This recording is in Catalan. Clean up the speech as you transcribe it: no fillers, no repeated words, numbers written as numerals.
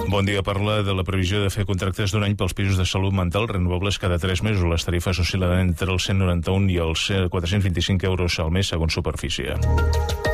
Bon dia. Parla de la previsió de fer contractes d'un any pels pisos de salut mental renovables cada 3 mesos. Les tarifes oscil·laran entre els 191 i els 425 euros al mes segons superfície.